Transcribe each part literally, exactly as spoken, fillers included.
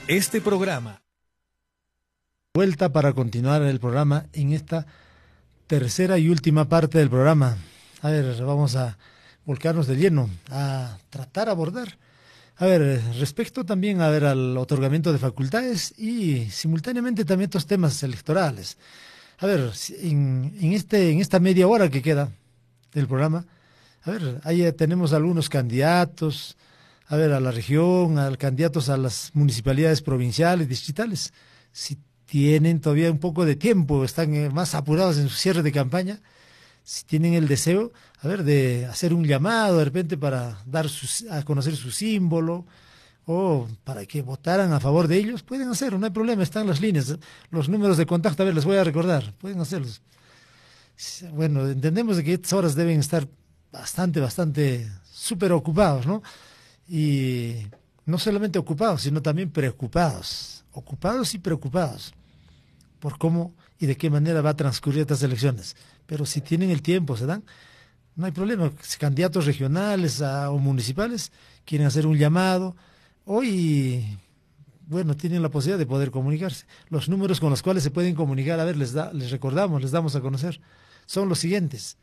Este programa. Vuelta para continuar el programa en esta tercera y última parte del programa. A ver, vamos a volcarnos de lleno, a tratar, a abordar. A ver, respecto también a ver, al otorgamiento de facultades y simultáneamente también estos temas electorales. A ver, en, en, este, en esta media hora que queda del programa, a ver, ahí tenemos algunos candidatos, a ver, a la región, a candidatos a las municipalidades provinciales, distritales. Si tienen todavía un poco de tiempo, están más apurados en su cierre de campaña, si tienen el deseo, a ver, de hacer un llamado de repente para dar sus, a conocer su símbolo o para que votaran a favor de ellos, pueden hacerlo, no hay problema, están las líneas, los números de contacto, a ver, les voy a recordar, pueden hacerlos. Bueno, entendemos de que estas horas deben estar bastante, bastante súper ocupados, ¿no? Y no solamente ocupados, sino también preocupados, ocupados y preocupados por cómo y de qué manera va a transcurrir estas elecciones. Pero si tienen el tiempo, se dan, no hay problema. Si candidatos regionales a, o municipales quieren hacer un llamado, hoy, bueno, tienen la posibilidad de poder comunicarse. Los números con los cuales se pueden comunicar, a ver, les, da, les recordamos, les damos a conocer, son los siguientes.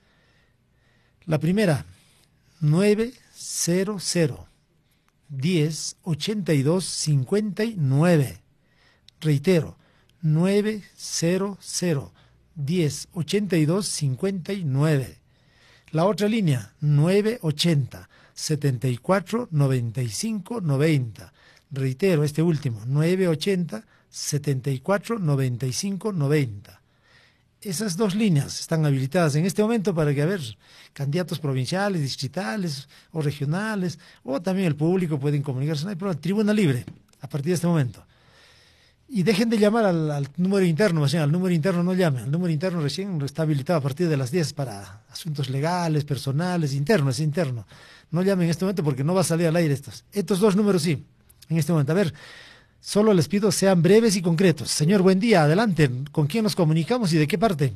La primera, nueve cero cero, diez, ochenta y dos, cincuenta y nueve. Reitero, nueve cero cero, diez, ochenta y dos, cincuenta y nueve. La otra línea, nueve ochenta, setenta y cuatro, noventa y cinco, noventa. Reitero, este último, nueve ochenta, setenta y cuatro, noventa y cinco, noventa. Esas dos líneas están habilitadas en este momento para que, a ver, candidatos provinciales, distritales o regionales, o también el público pueden comunicarse. No hay problema, tribuna libre a partir de este momento. Y dejen de llamar al, al número interno, o sea, al número interno no llamen, el número interno recién está habilitado a partir de las diez para asuntos legales, personales, internos, es interno. No llamen en este momento porque no va a salir al aire estos. Estos dos números sí, en este momento. A ver, solo les pido sean breves y concretos. Señor, buen día, adelante. ¿Con quién nos comunicamos y de qué parte?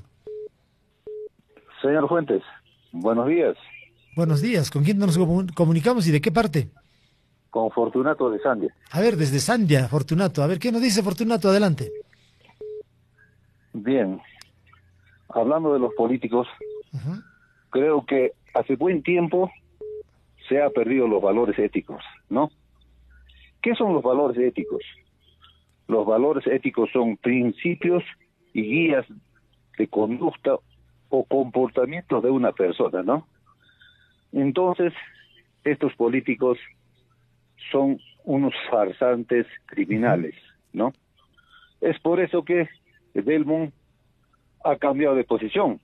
Señor Fuentes, buenos días. Buenos días, ¿con quién nos comunicamos y de qué parte? Con Fortunato de Sandia. A ver, desde Sandia, Fortunato. A ver, ¿qué nos dice Fortunato? Adelante. Bien, hablando de los políticos, uh-huh. creo que hace buen tiempo se ha perdido los valores éticos, ¿no? ¿Qué son los valores éticos? Los valores éticos son principios y guías de conducta o comportamiento de una persona, ¿no? Entonces, estos políticos son unos farsantes criminales, ¿no? Es por eso que Belmont ha cambiado de posición.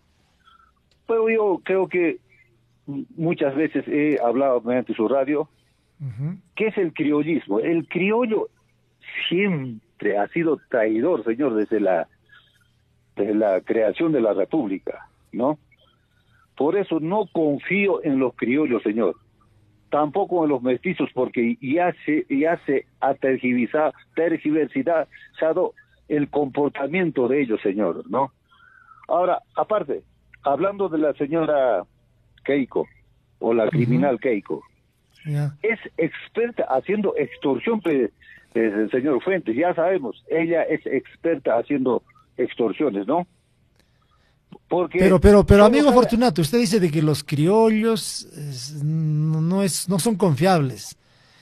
Pero yo creo que muchas veces he hablado mediante su radio, uh-huh. ¿qué es el criollismo? El criollo siempre ha sido traidor, señor, desde la, desde la creación de la República, ¿no? Por eso no confío en los criollos, señor. Tampoco en los mestizos, porque ya se, ya se ha tergiversado, tergiversado el comportamiento de ellos, señor, ¿no? Ahora, aparte, hablando de la señora Keiko, o la criminal uh-huh. Keiko, yeah. es experta haciendo extorsión, pues, el señor Fuentes, ya sabemos, ella es experta haciendo extorsiones, ¿no? Porque pero pero pero amigo sabe... Fortunato, usted dice de que los criollos es, no, no es no son confiables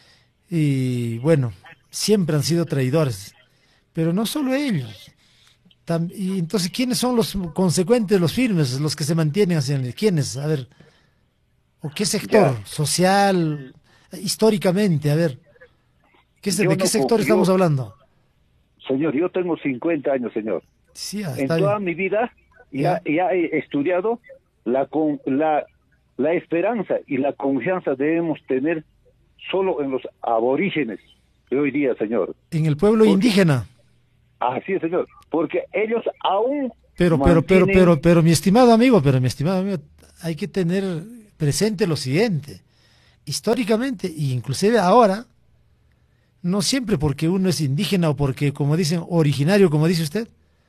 y bueno, siempre han sido traidores, pero no solo ellos. Tam, y entonces, ¿quiénes son los consecuentes, los firmes, los que se mantienen hacia el, quiénes? A ver, o qué sector ya. social, históricamente, a ver, ¿qué es, ¿de no qué sector confío, estamos hablando? Señor, yo tengo cincuenta años, señor. Sí, ah, en toda bien. mi vida ya, ya he estudiado la, con, la, la esperanza y la confianza debemos tener solo en los aborígenes de hoy día, señor. En el pueblo porque, indígena. Así es, señor, porque ellos aún pero pero pero pero pero mi estimado amigo, pero mi estimado amigo, hay que tener presente lo siguiente. Históricamente e inclusive ahora, no siempre porque uno es indígena o porque, como dicen, originario, como dice usted,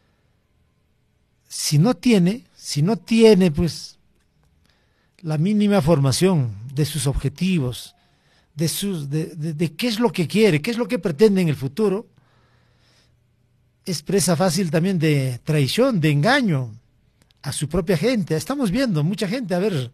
si no tiene, si no tiene pues la mínima formación de sus objetivos, de, sus, de, de, de qué es lo que quiere, qué es lo que pretende en el futuro, es presa fácil también de traición, de engaño a su propia gente. Estamos viendo mucha gente, a ver,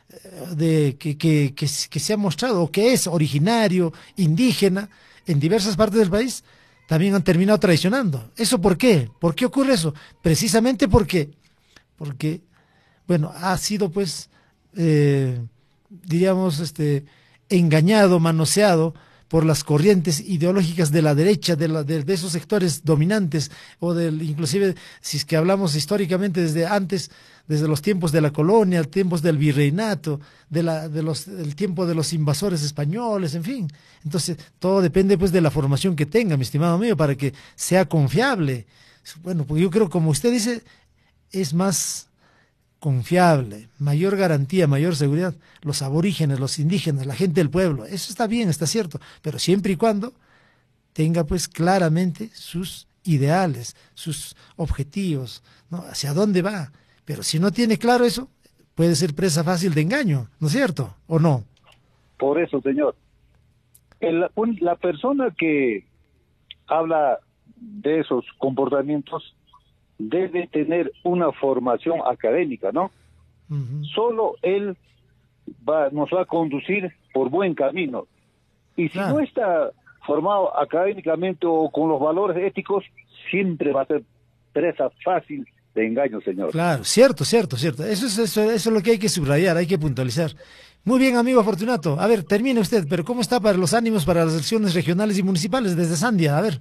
de que, que, que, que se ha mostrado o que es originario, indígena, en diversas partes del país, también han terminado traicionando. ¿Eso por qué? ¿Por qué ocurre eso? Precisamente porque, porque bueno, ha sido pues, eh, diríamos, este, engañado, manoseado por las corrientes ideológicas de la derecha, de, la, de, de esos sectores dominantes, o del, inclusive, si es que hablamos históricamente desde antes, desde los tiempos de la colonia, tiempos del virreinato, de la, de los, del tiempo de los invasores españoles, en fin. Entonces, todo depende pues de la formación que tenga, mi estimado mío, para que sea confiable. Bueno, porque yo creo, como usted dice, es más confiable, mayor garantía, mayor seguridad, los aborígenes, los indígenas, la gente del pueblo. Eso está bien, está cierto, pero siempre y cuando tenga pues claramente sus ideales, sus objetivos, ¿no? Hacia dónde va. Pero si no tiene claro eso, puede ser presa fácil de engaño, ¿no es cierto? ¿O no? Por eso, señor, el, un, la persona que habla de esos comportamientos debe tener una formación académica, ¿no? Uh-huh. Solo él va, nos va a conducir por buen camino. Y si claro. no está formado académicamente o con los valores éticos, siempre va a ser presa fácil de engaño, señor. Claro, cierto, cierto, cierto. Eso es, eso, eso es lo que hay que subrayar, hay que puntualizar. Muy bien, amigo Fortunato. A ver, termine usted, pero ¿cómo está para los ánimos para las elecciones regionales y municipales desde Sandia? A ver.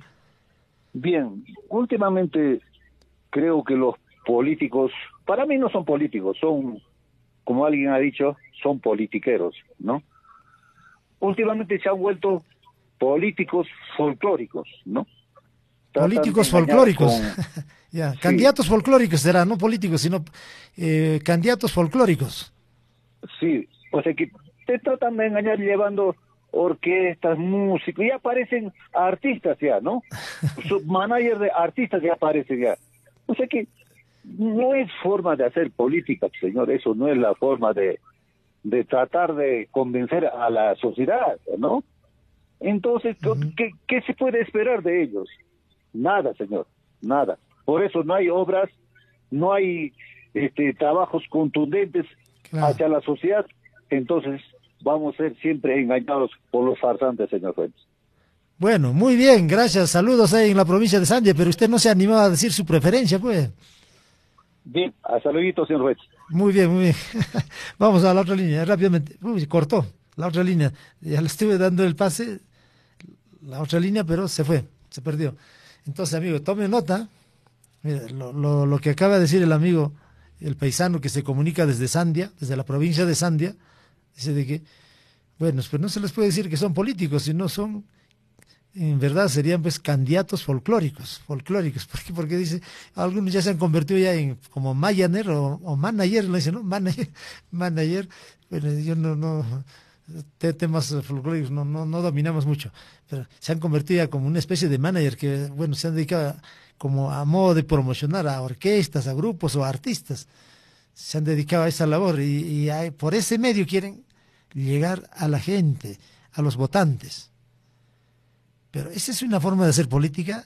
Bien, últimamente creo que los políticos, para mí no son políticos, son, como alguien ha dicho, son politiqueros, ¿no? Últimamente se han vuelto políticos folclóricos, ¿no? Tratan políticos folclóricos. Con... ya, sí. Candidatos folclóricos será, no políticos, sino eh, candidatos folclóricos. Sí, o sea que te tratan de engañar llevando orquestas, músicos, ya aparecen artistas ya, ¿no? Su manager de artistas ya aparece ya. O sea que no es forma de hacer política, señor, eso no es la forma de, de tratar de convencer a la sociedad, ¿no? Entonces, uh-huh. ¿qué, ¿qué se puede esperar de ellos? Nada, señor, nada. Por eso no hay obras, no hay este, trabajos contundentes claro. hacia la sociedad, entonces vamos a ser siempre engañados por los farsantes, señor Fuentes. Bueno, muy bien, gracias, saludos ahí en la provincia de Sandia, pero usted no se ha animado a decir su preferencia, pues. Bien, hasta luego, señor Fuentes. Muy bien, muy bien. Vamos a la otra línea, rápidamente. Uy, cortó la otra línea, ya le estuve dando el pase, la otra línea, pero se fue, se perdió. Entonces, amigo, tome nota, mire, lo, lo, lo que acaba de decir el amigo, el paisano que se comunica desde Sandia, desde la provincia de Sandia, dice de que, bueno, pues no se les puede decir que son políticos, sino son, en verdad serían pues candidatos folclóricos, folclóricos, ¿por qué? Porque dice, algunos ya se han convertido ya en como manager o, o manager, lo dicen, ¿no? Manager, manager, bueno, yo no, no, te, temas folclóricos no, no, no dominamos mucho, pero se han convertido ya como una especie de manager que, bueno, se han dedicado a, como a modo de promocionar a orquestas, a grupos o a artistas, se han dedicado a esa labor y, y hay, por ese medio quieren llegar a la gente, a los votantes. Pero esa es una forma de hacer política,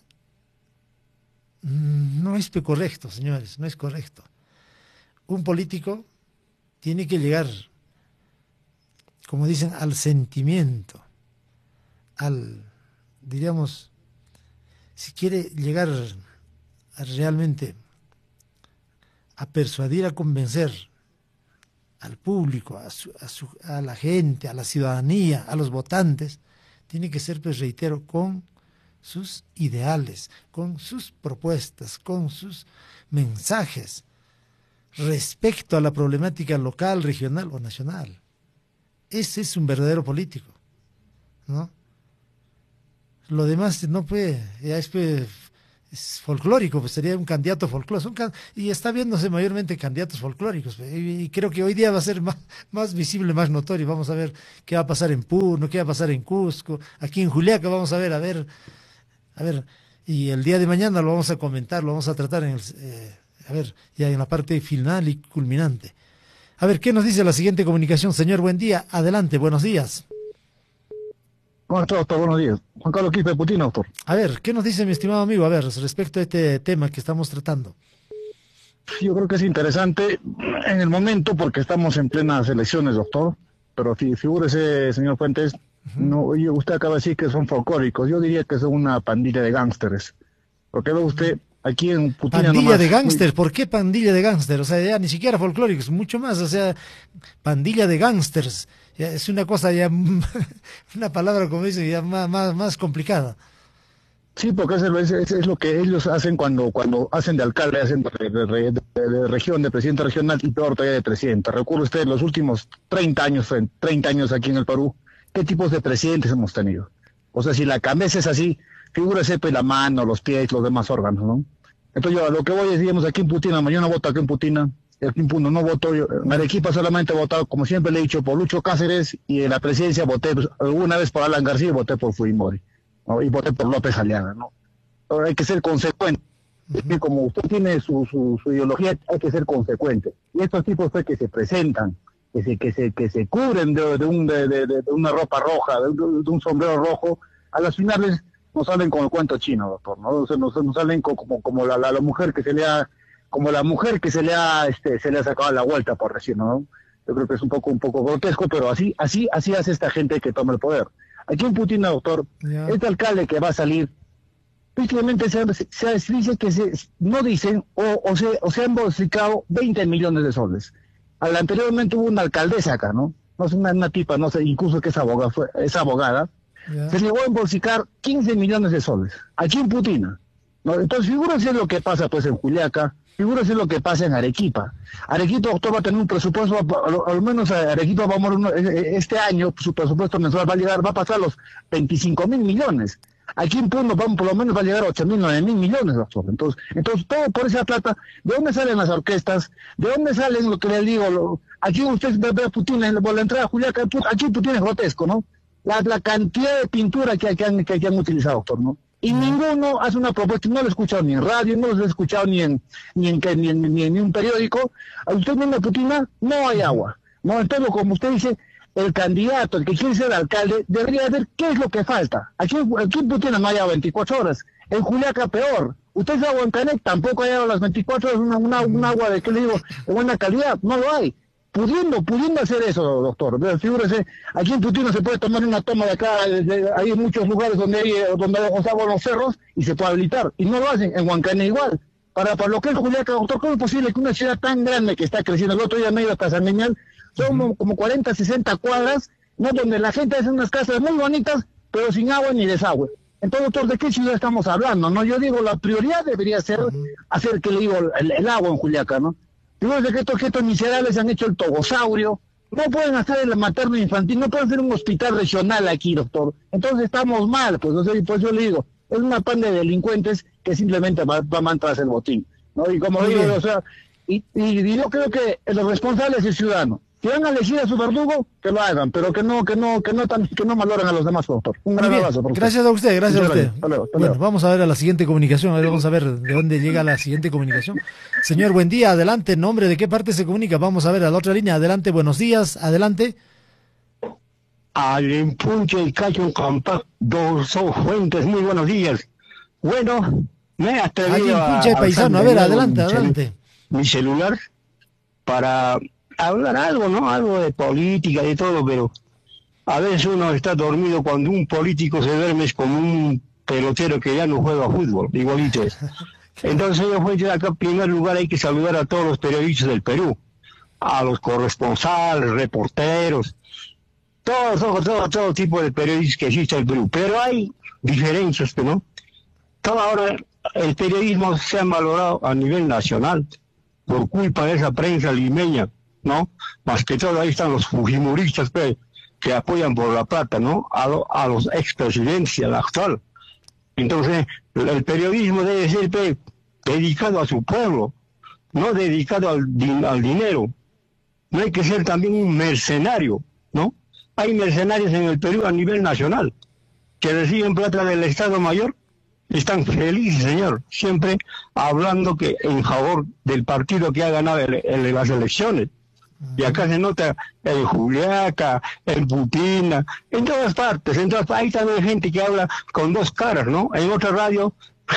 no es correcto, señores, no es correcto. Un político tiene que llegar, como dicen, al sentimiento, al, diríamos, si quiere llegar a realmente a persuadir, a convencer al público, a, su, a, su, a la gente, a la ciudadanía, a los votantes, tiene que ser, pues reitero, con sus ideales, con sus propuestas, con sus mensajes respecto a la problemática local, regional o nacional. Ese es un verdadero político, ¿no? Lo demás no puede, ya es, pues, es folclórico, pues sería un candidato folclórico, can, y está viéndose mayormente candidatos folclóricos, y, y creo que hoy día va a ser más, más visible, más notorio. Vamos a ver qué va a pasar en Puno, qué va a pasar en Cusco, aquí en Juliaca vamos a ver, a ver, a ver, y el día de mañana lo vamos a comentar, lo vamos a tratar en el, eh, a ver, ya en la parte final y culminante. A ver, ¿qué nos dice la siguiente comunicación? Señor, buen día, adelante, buenos días. ¿Cómo está, doctor? Buenos días. Juan Carlos Quispe Putina, doctor. A ver, ¿qué nos dice mi estimado amigo? A ver, respecto a este tema que estamos tratando. Yo creo que es interesante en el momento porque estamos en plenas elecciones, doctor. Pero figúrese, señor Fuentes, uh-huh. no, usted acaba de decir que son folclóricos. Yo diría que son una pandilla de gángsteres. Porque ve usted, aquí en Putina Pandilla nomás, de gángster, ¿por qué pandilla de gángster? O sea, ya ni siquiera folclóricos, mucho más, o sea, pandilla de gángsters. Es una cosa ya, una palabra, como dicen, ya más, más, más complicada. Sí, porque es, es, es, es lo que ellos hacen cuando cuando hacen de alcalde, hacen de, de, de, de, de región, de presidente regional y peor todavía de presidente. Recuerda usted los últimos treinta años, treinta años aquí en el Perú, ¿qué tipos de presidentes hemos tenido? O sea, si la cabeza es así, figúrese pues la mano, los pies, los demás órganos, ¿no? Entonces yo lo que voy es, digamos, aquí en Putina, mañana voto aquí en Putina, aquí en Puno no voto, yo, en Arequipa solamente he votado, como siempre le he dicho, por Lucho Cáceres, y en la presidencia voté, pues, alguna vez por Alan García y voté por Fujimori, ¿no? Y voté por López Aliaga, ¿no? Ahora hay que ser consecuente. Uh-huh. Como usted tiene su, su, su ideología, hay que ser consecuente. Y estos tipos fue que se presentan, que se que se que se cubren de, de, un, de, de, de una ropa roja, de, de un sombrero rojo, a las finales nos salen con el cuento chino, doctor, ¿no? O sea, nos, nos salen como, como, como la, la, la mujer que se le ha, como la mujer que se le ha, este, se le ha sacado la vuelta, por decirlo, ¿no? Yo creo que es un poco, un poco grotesco, pero así, así, así hace esta gente que toma el poder. Aquí en Putina, doctor, yeah. este alcalde que va a salir, simplemente se, se, se dice que se, no dicen, o, o se, o se han bolsicado veinte millones de soles. Al, anteriormente hubo una alcaldesa acá, ¿no? No es una, una tipa, no sé, incluso que es abogada, fue, es abogada, yeah. se llegó a embolsicar quince millones de soles, aquí en Putina, ¿no? Entonces, figúrense lo que pasa, pues, en Juliaca, figúrense lo que pasa en Arequipa. Arequipa, doctor, va a tener un presupuesto, al menos Arequipa va a morir, este año, su presupuesto mensual va a llegar, va a pasar los veinticinco mil millones. Aquí en Puno vamos, por lo menos va a llegar a ocho mil, nueve mil millones, doctor. Entonces, entonces, todo por esa plata, ¿de dónde salen las orquestas? ¿De dónde salen lo que les digo? Lo, aquí usted ve a Putina, por la entrada de Juliaca, aquí Putina es grotesco, ¿no? La, la cantidad de pintura que, que, han, que, que han utilizado, doctor, ¿no? Y ninguno hace una propuesta, no lo he escuchado ni en radio, no lo he escuchado ni en ni en, ni en, ni en, ni en un periódico. A usted viene a Putina, no hay agua, ¿no? Entonces, como usted dice, el candidato, el que quiere ser alcalde, debería ver qué es lo que falta. Aquí, aquí en Putina no hay agua veinticuatro horas, en Juliaca peor. Usted es agua en Canec, tampoco hay agua las veinticuatro horas, una, una, un agua de, ¿qué le digo?, de buena calidad, no lo hay. Pudiendo, pudiendo hacer eso, doctor, figúrese, aquí en Putina se puede tomar una toma de acá, de, de, hay muchos lugares donde hay, donde hay agua en los cerros y se puede habilitar, y no lo hacen, en Huancane igual. Para, para lo que es Juliaca, doctor, ¿cómo es posible que una ciudad tan grande que está creciendo, el otro día me iba hasta San Miguel, son uh-huh. como cuarenta, sesenta cuadras, ¿no?, donde la gente hace unas casas muy bonitas, pero sin agua ni desagüe? Entonces, doctor, ¿de qué ciudad estamos hablando? No, yo digo, la prioridad debería ser uh-huh. hacer, que le digo, el, el agua en Juliaca, ¿no? Fíjense que estos, que estos miserables han hecho el togosaurio, no pueden hacer el materno infantil, no pueden hacer un hospital regional aquí, doctor. Entonces estamos mal, pues, o sea, pues yo le digo, es una pan de delincuentes que simplemente va, va a mantener el botín, ¿no? Y como digo, o sea, y, y, y yo creo que el responsable es el ciudadano. Si van a elegir a su verdugo, que lo hagan, pero que no, que no, que no tan, que no valoren a los demás, doctor. Un gran abrazo. Gracias a usted, gracias a usted. Hasta luego, hasta luego. Bueno, vamos a ver a la siguiente comunicación, a ver, vamos a ver de dónde llega la siguiente comunicación. Señor, buen día, adelante, nombre, ¿de qué parte se comunica? Vamos a ver a la otra línea, adelante, buenos días, adelante. Al Impunche y Cacho Campa, dos son fuentes, muy buenos días. Bueno, me he atrevido a... Impunche paisano, a ver, adelante, adelante. Mi celular para hablar algo, ¿no? Algo de política y de todo, pero a veces uno está dormido cuando un político se duerme, es como un pelotero que ya no juega fútbol, igualito es. Entonces, yo voy acá, en primer lugar, hay que saludar a todos los periodistas del Perú, a los corresponsales, reporteros, todo, todo, todo, todo tipo de periodistas que existe en el Perú, pero hay diferencias, ¿no? Toda ahora el periodismo se ha valorado a nivel nacional por culpa de esa prensa limeña, ¿no? Más que todo ahí están los fujimoristas pues, que apoyan por la plata, ¿no? A, lo, a los expresidentes y al actual. Entonces, el periodismo debe ser pues, dedicado a su pueblo, no dedicado al, al dinero. No hay que ser también un mercenario, ¿no? Hay mercenarios en el Perú a nivel nacional que reciben plata del Estado Mayor. Están felices, señor, siempre hablando que en favor del partido que ha ganado el, el, las elecciones. Y acá se nota en Juliaca, en Putina, en todas partes, en todas partes. Hay también gente que habla con dos caras, ¿no? En otra radio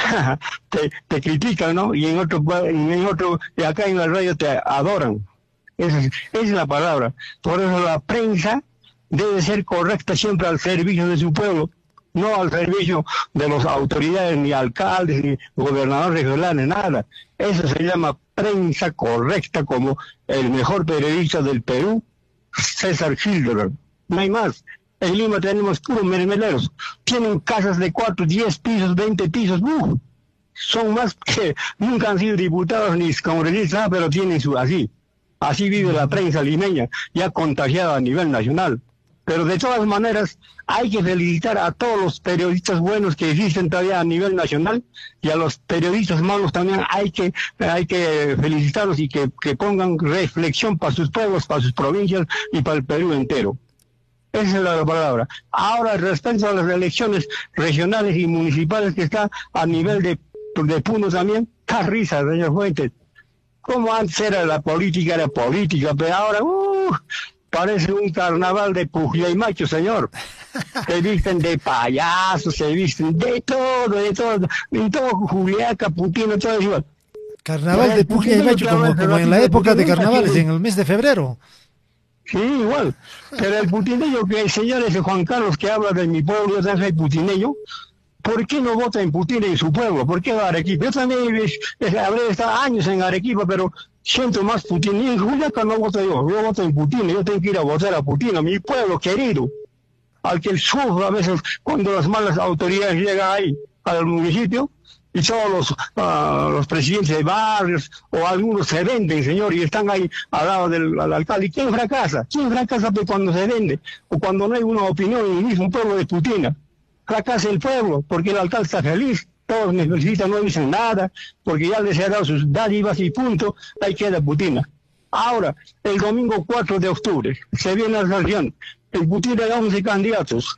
te, te critican, ¿no? Y en otro, en otro, y acá en la radio te adoran. Esa es, esa es la palabra. Por eso la prensa debe ser correcta siempre al servicio de su pueblo, no al servicio de las autoridades, ni alcaldes, ni gobernadores regionales, nada. Eso se llama prensa correcta, como el mejor periodista del Perú, César Schilder. No hay más. En Lima tenemos puros mermeleros. Tienen casas de cuatro, diez pisos, veinte pisos. ¡Uh! Son más que nunca han sido diputados ni congresistas, pero tienen su así. Así vive la prensa limeña, ya contagiada a nivel nacional. Pero de todas maneras, hay que felicitar a todos los periodistas buenos que existen todavía a nivel nacional, y a los periodistas malos también hay que hay que felicitarlos y que, que pongan reflexión para sus pueblos, para sus provincias y para el Perú entero. Esa es la palabra. Ahora, respecto a las elecciones regionales y municipales que está a nivel de, de Puno también, está risa, señor Fuentes. Como antes era la política, era política, pero ahora, uh, parece un carnaval de pujía y macho, señor. Se visten de payasos, se visten de todo, de todo, en todo Juliaca, Putina, todo igual. Carnaval de pujía y macho, como, como en la época de carnavales, en el mes de febrero. Sí, igual. Pero el putineño, que el señor ese Juan Carlos que habla de mi pueblo, yo también soy putineño, ¿por qué no vota en Putina en su pueblo? ¿Por qué va a Arequipa? Yo también es, es, habré estado años en Arequipa, pero siento más Putina. Y en Juliaca no voto yo, yo voto en Putina, yo tengo que ir a votar a Putina, mi pueblo querido, al que sufro a veces cuando las malas autoridades llegan ahí, al municipio, y todos los, uh, los presidentes de barrios o algunos se venden, señor, y están ahí al lado del al alcalde. ¿Y quién fracasa? ¿Quién fracasa pues, cuando se vende? O cuando no hay una opinión en el mismo pueblo de Putina. Fracasa el pueblo, porque el alcalde está feliz, todos necesitan, no dicen nada, porque ya les ha dado sus dádivas y punto, ahí queda Putina. Ahora, el domingo cuatro de octubre, se viene la elección. En Putina hay once candidatos.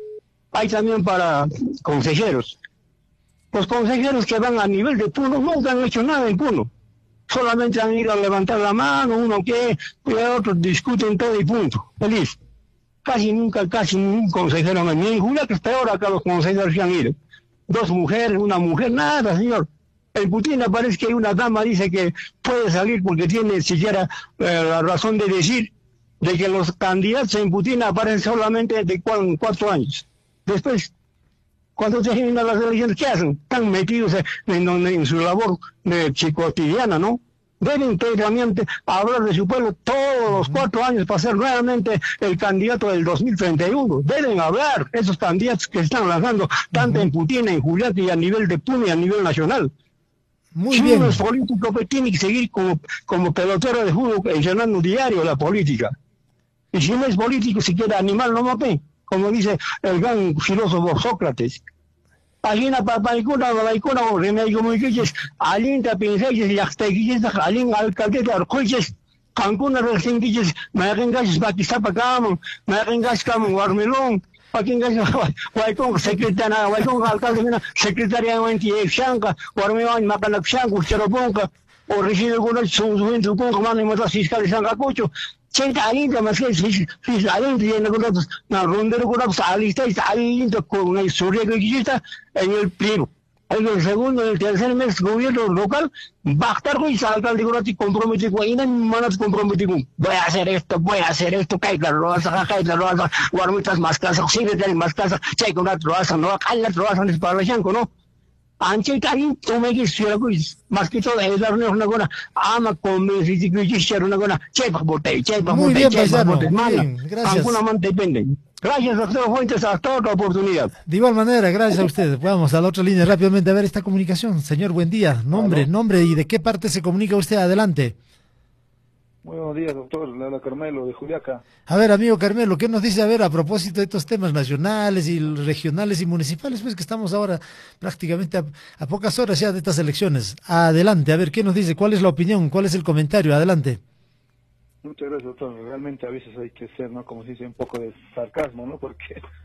Hay también para consejeros. Los consejeros que van a nivel de Puno nunca han hecho nada en Puno. Solamente han ido a levantar la mano, uno que, y otros discuten todo y punto. Feliz. Casi nunca, casi ningún consejero, ni en Juliaca es peor acá los consejeros que han ido. Dos mujeres, una mujer, nada, señor. En Putina parece que hay una dama, dice que puede salir porque tiene siquiera eh, la razón de decir de que los candidatos en Putina aparecen solamente de cuatro, cuatro años. Después, cuando terminan las elecciones, ¿qué hacen? Están metidos en, en, en su labor de cotidiana, ¿no? Deben también hablar de su pueblo todos los cuatro años para ser realmente el candidato del dos mil treinta y uno. Deben hablar esos candidatos que están lanzando tanto uh-huh. en Putina, en Juliaca y a nivel de Puno y a nivel nacional. Muy si bien. uno es político, pues tiene que seguir como, como pelotero de fútbol, entrenando diario la política. Y si no es político, si quiere animal, no mape, como dice el gran filósofo Sócrates. Alina papaikuna valaikuna remedio muy que es alinta pinzayes y hasta que es alin alcalde de arcoiches cancuna recién que es me rengas pakista pakam me rengas kam warmelón pakingas waikon secretaria waikon alcalde na secretaria wanti exanka warmelón makana xanku cheroponka o recibe con el subventu con comando y motas fiscales sangacocho Chenta alinta más que es alinta y en los na rondero con los alistas alinta con el surya que está en el primero. En el segundo, en el tercer mes, gobierno local va a estar con el alcalde y comprometido con y no manas comprometido. Voy a hacer esto, voy a hacer esto, caiga rosa, caiga rosa, guarmitas más casas, si le tienen más casas, checa una rosa, no, acá la rosa no es para el chanco, ¿no? Anche Karim, tú me quisieras, más que todo, es darle una buena ama con si quisiera una buena chepa botella, chepa botella, chepa botella, gracias. Alguna man depende. Gracias, doctor Fuentes, hasta otra oportunidad. De igual manera, gracias a usted. Vamos a la otra línea rápidamente a ver esta comunicación. Señor, buen día. Nombre, ¿Aló? nombre y de qué parte se comunica usted. Adelante. Muy buenos días, doctor. Le habla Carmelo de Juliaca. A ver, amigo Carmelo, ¿qué nos dice a ver a propósito de estos temas nacionales y regionales y municipales? Pues que estamos ahora prácticamente a, a pocas horas ya de estas elecciones. Adelante, a ver, ¿qué nos dice? ¿Cuál es la opinión? ¿Cuál es el comentario? Adelante. Muchas gracias, doctor. Realmente a veces hay que ser, ¿no? Como se dice, un poco de sarcasmo, ¿no? Porque